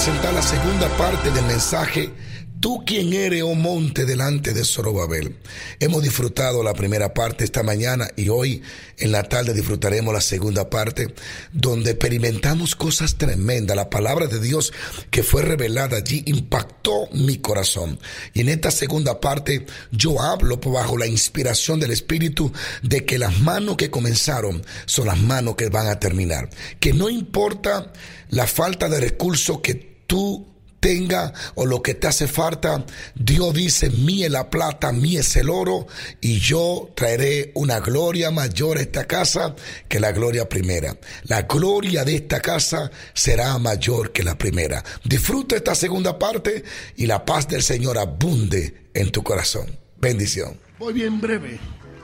presentar la segunda parte del mensaje. ¿Tú quién eres, oh monte, delante de Zorobabel? Hemos disfrutado la primera parte esta mañana y hoy en la tarde disfrutaremos la segunda parte, donde experimentamos cosas tremendas. La palabra de Dios que fue revelada allí impactó mi corazón. Y en esta segunda parte yo hablo bajo la inspiración del Espíritu de que las manos que comenzaron son las manos que van a terminar. Que no importa la falta de recursos que tú tenga o lo que te hace falta, Dios dice: mía es la plata, mía es el oro, y yo traeré una gloria mayor a esta casa que la gloria primera. La gloria de esta casa será mayor que la primera. Disfruta esta segunda parte y la paz del Señor abunde en tu corazón. Bendición. Voy bien breve.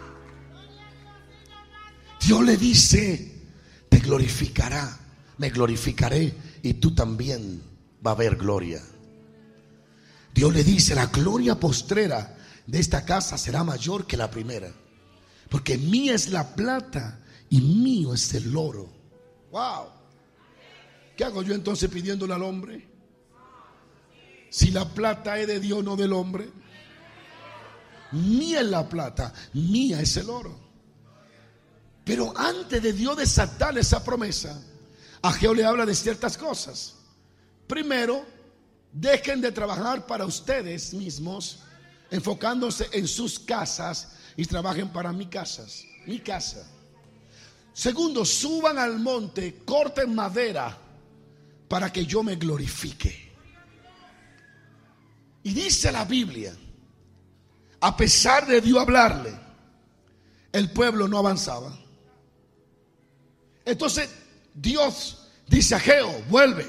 Dios le dice: te glorificará, me glorificaré, y tú también va a haber gloria. Dios le dice: la gloria postrera de esta casa será mayor que la primera, porque mía es la plata y mío es el oro. Wow. ¿Qué hago yo entonces pidiéndole al hombre? Si la plata es de Dios, no del hombre. Mía es la plata, mía es el oro. Pero antes de Dios desatar esa promesa, Ageo le habla de ciertas cosas. Primero, dejen de trabajar para ustedes mismos, enfocándose en sus casas, y trabajen para mi casa. Segundo, suban al monte, corten madera para que yo me glorifique. Y dice la Biblia, a pesar de Dios hablarle, el pueblo no avanzaba. Entonces Dios dice a Ageo: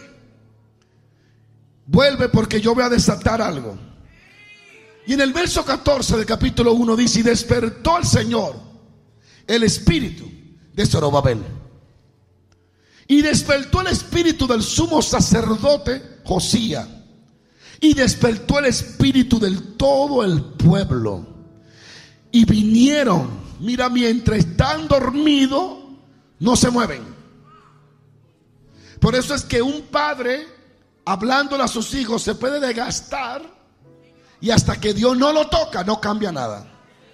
vuelve porque yo voy a desatar algo. Y en el verso 14 del capítulo 1 dice: y despertó el Señor el espíritu de Zorobabel, y despertó el espíritu del sumo sacerdote Josías, y despertó el espíritu del todo el pueblo, y vinieron. Mira, mientras están dormidos no se mueven. Por eso es que un padre, hablándole a sus hijos, se puede desgastar, y hasta que Dios no lo toca, no cambia nada.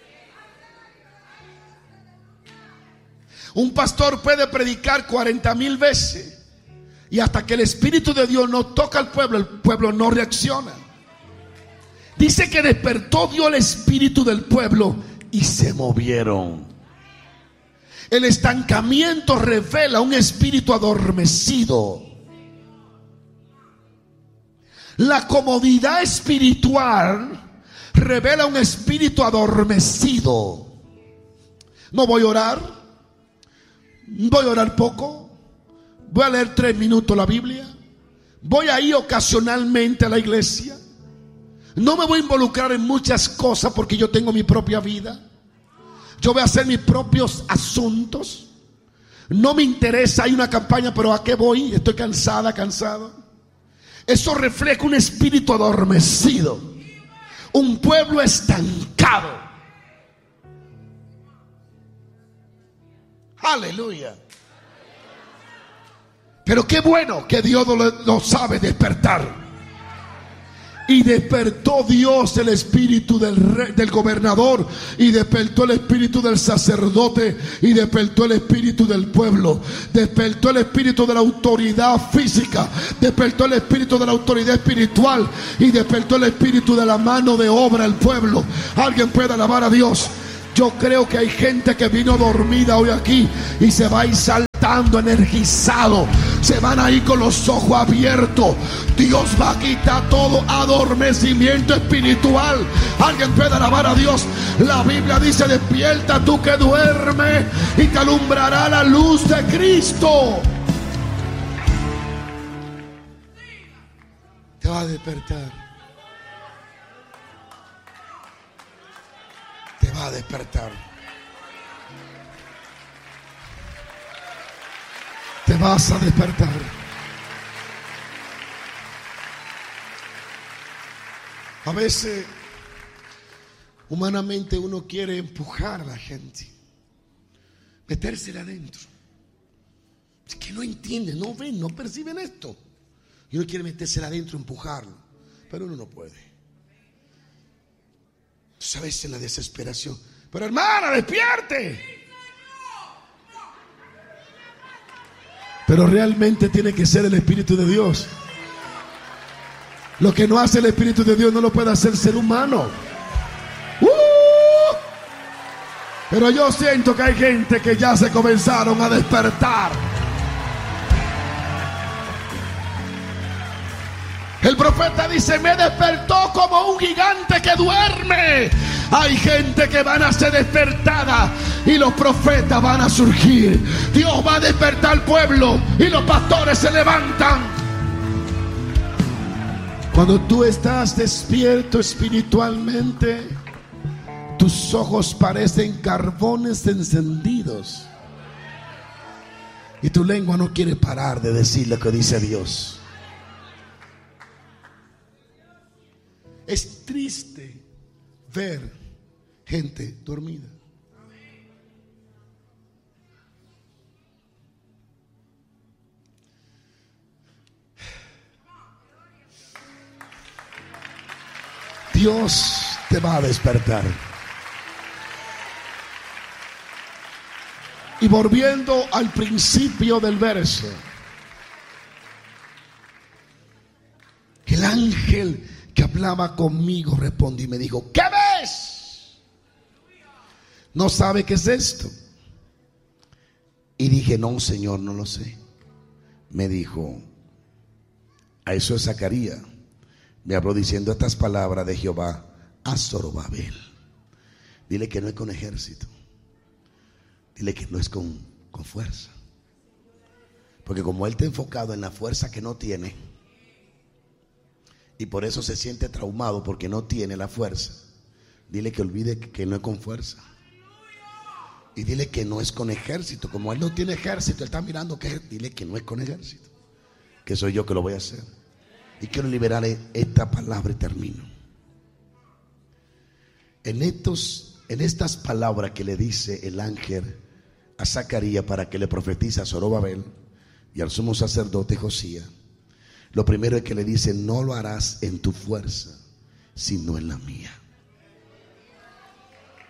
Un pastor puede predicar 40,000 veces, y hasta que el Espíritu de Dios no toca al pueblo, el pueblo no reacciona. Dice que despertó Dios el espíritu del pueblo y se movieron. El estancamiento revela un espíritu adormecido. La comodidad espiritual revela un espíritu adormecido. No voy a orar, voy a orar poco, voy a leer 3 minutos la Biblia, voy a ir ocasionalmente a la iglesia, no me voy a involucrar en muchas cosas porque yo tengo mi propia vida, yo voy a hacer mis propios asuntos, no me interesa, hay una campaña, pero ¿a qué voy? Estoy cansado. Eso refleja un espíritu adormecido, un pueblo estancado. Aleluya. Pero qué bueno que Dios lo sabe despertar. Y despertó Dios el espíritu del gobernador, y despertó el espíritu del sacerdote, y despertó el espíritu del pueblo, despertó el espíritu de la autoridad física, despertó el espíritu de la autoridad espiritual, y despertó el espíritu de la mano de obra al pueblo. Alguien puede alabar a Dios. Yo creo que hay gente que vino dormida hoy aquí y se va a ir saltando, energizado. Se van a ir con los ojos abiertos. Dios va a quitar todo adormecimiento espiritual. Alguien puede alabar a Dios. La Biblia dice: despierta tú que duermes, y te alumbrará la luz de Cristo. Te va a despertar. Te va a despertar. Te vas a despertar. A veces, humanamente, uno quiere empujar a la gente, metérsela adentro. Es que no entienden, no ven, no perciben esto. Y uno quiere metérsela adentro, empujarlo, pero uno no puede. Sabes, en la desesperación. Pero hermana, despierte. Pero realmente tiene que ser el Espíritu de Dios. Lo que no hace el Espíritu de Dios no lo puede hacer el ser humano. Pero yo siento que hay gente que ya se comenzaron a despertar. El profeta dice: me despertó como un gigante que duerme. Hay gente que van a ser despertada y los profetas van a surgir. Dios va a despertar al pueblo y los pastores se levantan. Cuando tú estás despierto espiritualmente, tus ojos parecen carbones encendidos y tu lengua no quiere parar de decir lo que dice Dios. Es triste ver gente dormida. Dios te va a despertar. Y volviendo al principio del verso, el ángel que hablaba conmigo respondió y me dijo: ¿qué ves? ¿No sabe qué es esto? Y dije: no, Señor, no lo sé. Me dijo: a eso es Zacarías. Me habló diciendo estas palabras de Jehová a Zorobabel. Dile que no es con ejército. Dile que no es con fuerza. Porque como él está enfocado en la fuerza que no tiene, y por eso se siente traumado porque no tiene la fuerza, dile que olvide que no es con fuerza. Y dile que no es con ejército. Como él no tiene ejército, él está mirando que dile que no es con ejército, que soy yo que lo voy a hacer. Y quiero liberar esta palabra y termino. En estas palabras que le dice el ángel a Zacarías para que le profetice a Zorobabel y al sumo sacerdote Josías, lo primero es que le dice: no lo harás en tu fuerza, sino en la mía.